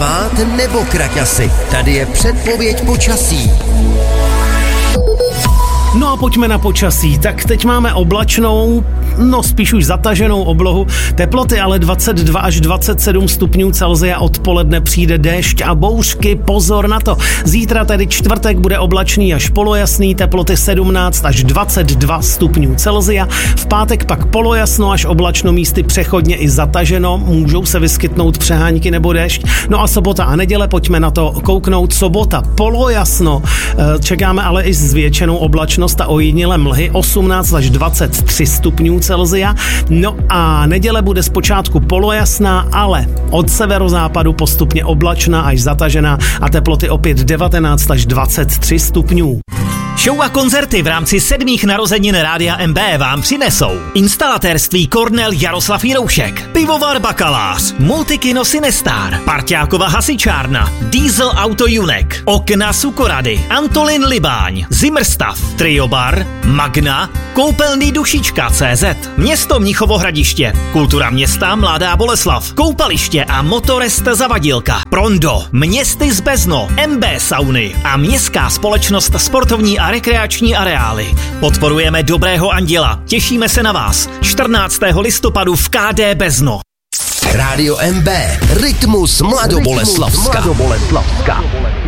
kabát nebo kraťasy. Tady je předpověď počasí. No a pojďme na počasí. Tak teď máme oblačnou, spíš už zataženou oblohu. Teploty ale 22 až 27 stupňů Celsia, odpoledne přijde déšť a bouřky, pozor na to. Zítra tedy čtvrtek bude oblačný až polojasný, teploty 17 až 22 stupňů Celsia. V pátek pak polojasno až oblačno, místy přechodně i zataženo, můžou se vyskytnout přehánky nebo déšť. No a sobota a neděle, pojďme na to kouknout. Sobota polojasno, čekáme ale i zvětšenou oblačnost a ojedinělé mlhy, 18 až 23 stupňů Celsia. No a neděle bude zpočátku polojasná, ale od severozápadu postupně oblačná až zatažená a teploty opět 19 až 23 stupňů. Show a koncerty v rámci 7. narozenin Rádia MB vám přinesou instalatérství Kornel Jaroslav Jiroušek, pivovar Bakalář, Multikino Sinestar, Parťákova hasičárna, Diesel Auto Junek, Okna Sukorady, Antolin Libáň, Zimmerstav, Triobar, Magna, Koupelný Dušička.cz, Město Mnichovo Hradiště, Kultura města Mladá Boleslav, Koupaliště a Motorest Zavadilka, Prondo, Městy z Bezno, MB Sauny a Městská společnost sportovní a rekreační areály. Podporujeme Dobrého anděla. Těšíme se na vás 14. listopadu v KD Bezno. Rádio MB, Rytmus Mladoboleslavska.